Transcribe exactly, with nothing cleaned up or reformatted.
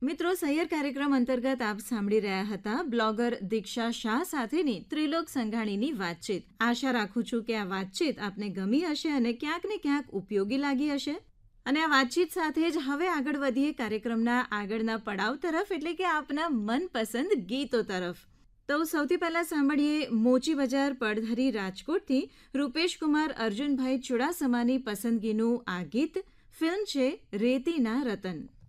મિત્રો, સૈયર કાર્યક્રમ અંતર્ગત આપ સાંભળી રહ્યા હતા બ્લોગર દીક્ષા શાહ સાથેની ત્રિલોક સંઘાણીની વાતચીત. આશા રાખું છું કે આ વાતચીત આપને ગમી હશે અને ક્યાંક ને ક્યાંક ઉપયોગી લાગી હશે. અને આ વાતચીત સાથે જ હવે આગળ વધીએ કાર્યક્રમના આગળના પડાવ તરફ, એટલે કે આપના મનપસંદ ગીતો તરફ. તો સૌથી પહેલા સાંભળીએ મોચી બજાર પડધરી રાજકોટથી રૂપેશ કુમાર અર્જુનભાઈ ચુડાસમાની પસંદગીનું આ ગીત. ફિલ્મ છે રેતીના રતન.